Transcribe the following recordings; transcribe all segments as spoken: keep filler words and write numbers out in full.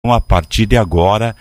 A partir de agora,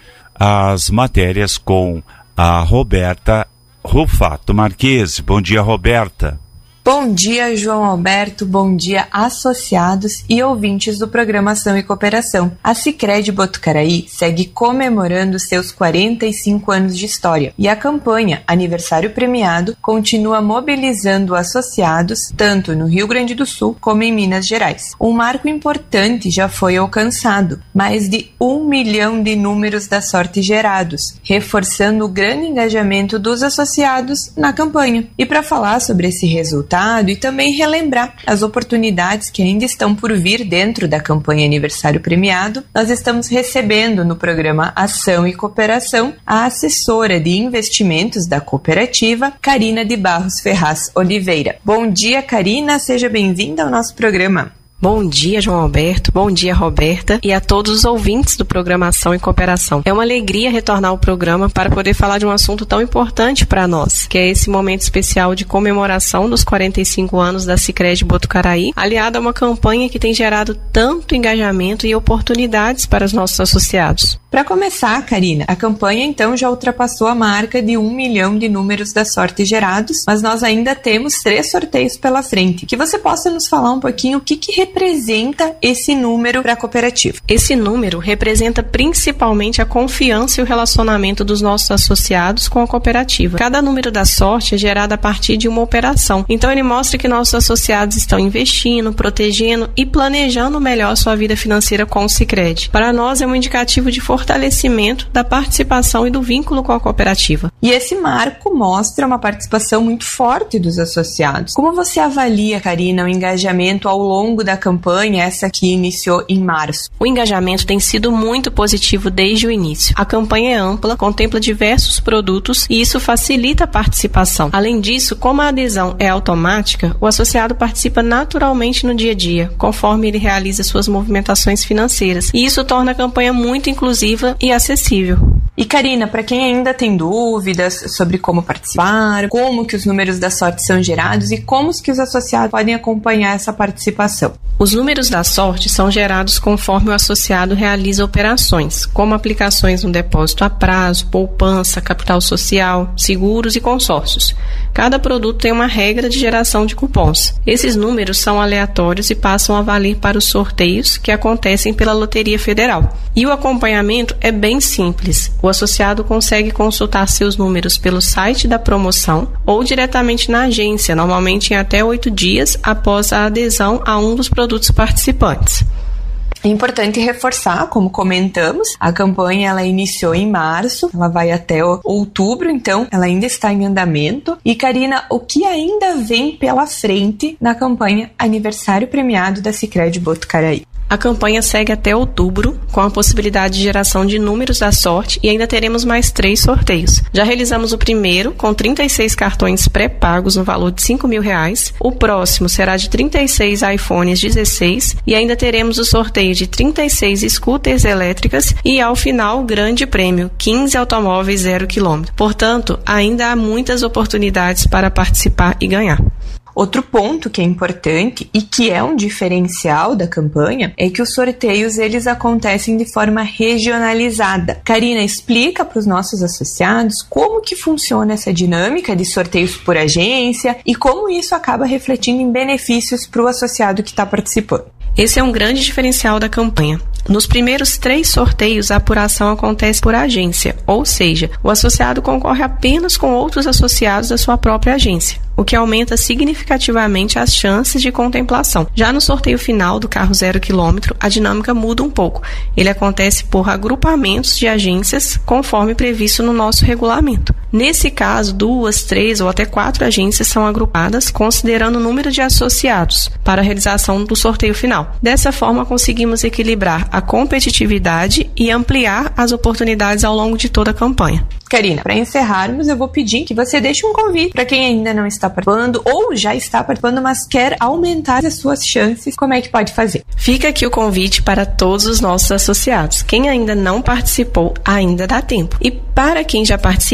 as matérias com a Roberta Rufato Marques. Bom dia, Roberta. Bom dia, João Alberto, bom dia, associados e ouvintes do programa Ação e Cooperação. A Sicredi Botucaraí segue comemorando seus quarenta e cinco anos de história e a campanha Aniversário Premiado continua mobilizando associados tanto no Rio Grande do Sul como em Minas Gerais. Um marco importante já foi alcançado, mais de um milhão de números da sorte gerados, reforçando o grande engajamento dos associados na campanha. E para falar sobre esse resultado, e também relembrar as oportunidades que ainda estão por vir dentro da campanha Aniversário Premiado, nós estamos recebendo no programa Ação e Cooperação a assessora de investimentos da cooperativa, Karina de Barros Ferraz Oliveira. Bom dia, Karina, seja bem-vinda ao nosso programa. Bom dia, João Alberto, bom dia, Roberta, e a todos os ouvintes do programa Ação e Cooperação. É uma alegria retornar ao programa para poder falar de um assunto tão importante para nós, que é esse momento especial de comemoração dos quarenta e cinco anos da Sicredi Botucaraí, aliado a uma campanha que tem gerado tanto engajamento e oportunidades para os nossos associados. Para começar, Karina, a campanha então já ultrapassou a marca de um milhão de números da sorte gerados, mas nós ainda temos três sorteios pela frente. Que você possa nos falar um pouquinho o que, que representa esse número para a cooperativa. Esse número representa principalmente a confiança e o relacionamento dos nossos associados com a cooperativa. Cada número da sorte é gerado a partir de uma operação. Então ele mostra que nossos associados estão investindo, protegendo e planejando melhor sua vida financeira com o Sicredi. Para nós é um indicativo de fortalecimento da participação e do vínculo com a cooperativa. E esse marco mostra uma participação muito forte dos associados. Como você avalia, Karina, o engajamento ao longo da campanha, essa que iniciou em março? O engajamento tem sido muito positivo desde o início. A campanha é ampla, contempla diversos produtos e isso facilita a participação. Além disso, como a adesão é automática, o associado participa naturalmente no dia a dia, conforme ele realiza suas movimentações financeiras. E isso torna a campanha muito inclusiva e acessível. E Karina, para quem ainda tem dúvidas sobre como participar, como que os números da sorte são gerados e como que os associados podem acompanhar essa participação? Os números da sorte são gerados conforme o associado realiza operações, como aplicações no depósito a prazo, poupança, capital social, seguros e consórcios. Cada produto tem uma regra de geração de cupons. Esses números são aleatórios e passam a valer para os sorteios que acontecem pela Loteria Federal. E o acompanhamento é bem simples. O associado consegue consultar seus números pelo site da promoção ou diretamente na agência, normalmente em até oito dias após a adesão a um dos produtos participantes. É importante reforçar, como comentamos, a campanha ela iniciou em março, ela vai até outubro, então ela ainda está em andamento. E Karina, o que ainda vem pela frente na campanha Aniversário Premiado da Sicredi Botucaraí? A campanha segue até outubro, com a possibilidade de geração de números da sorte e ainda teremos mais três sorteios. Já realizamos o primeiro, com trinta e seis cartões pré-pagos no valor de cinco mil reais. O próximo será de trinta e seis iPhones dezesseis e ainda teremos o sorteio de trinta e seis scooters elétricas e, ao final, o grande prêmio, quinze automóveis zero quilômetro. Portanto, ainda há muitas oportunidades para participar e ganhar. Outro ponto que é importante e que é um diferencial da campanha é que os sorteios eles acontecem de forma regionalizada. Karina, explica para os nossos associados como que funciona essa dinâmica de sorteios por agência e como isso acaba refletindo em benefícios para o associado que está participando. Esse é um grande diferencial da campanha. Nos primeiros três sorteios, a apuração acontece por agência, ou seja, o associado concorre apenas com outros associados da sua própria agência, o que aumenta significativamente as chances de contemplação. Já no sorteio final do carro zero quilômetro, a dinâmica muda um pouco. Ele acontece por agrupamentos de agências, conforme previsto no nosso regulamento. Nesse caso, duas, três ou até quatro agências são agrupadas, considerando o número de associados, para a realização do sorteio final. Dessa forma, conseguimos equilibrar a competitividade e ampliar as oportunidades ao longo de toda a campanha. Karina, para encerrarmos, eu vou pedir que você deixe um convite para quem ainda não está participando ou já está participando, mas quer aumentar as suas chances. Como é que pode fazer? Fica aqui o convite para todos os nossos associados. Quem ainda não participou, ainda dá tempo. E para quem já participa, vale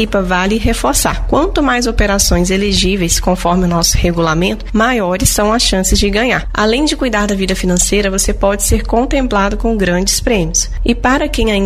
vale reforçar. Quanto mais operações elegíveis, conforme o nosso regulamento, maiores são as chances de ganhar. Além de cuidar da vida financeira, você pode ser contemplado com grandes prêmios. E para quem ainda